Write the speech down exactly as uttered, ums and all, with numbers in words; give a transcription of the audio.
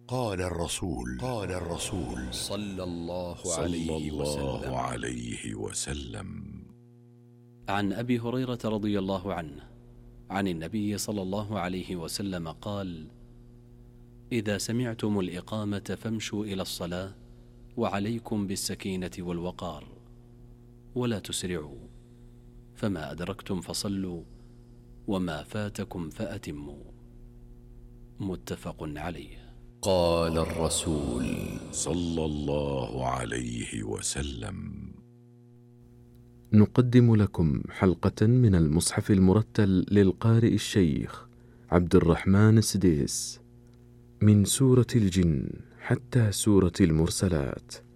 قال الرسول قال الرسول صلى الله صلى عليه الله وسلم. عليه وسلم. عن أبي هريرة رضي الله عنه عن النبي صلى الله عليه وسلم قال: إذا سمعتم الإقامة فامشوا إلى الصلاة وعليكم بالسكينة والوقار ولا تسرعوا، فما أدركتم فصلوا وما فاتكم فأتموا. متفق عليه. قال الرسول صلى الله عليه وسلم. نقدم لكم حلقة من المصحف المرتل للقارئ الشيخ عبد الرحمن السديس من سورة الجن حتى سورة المرسلات.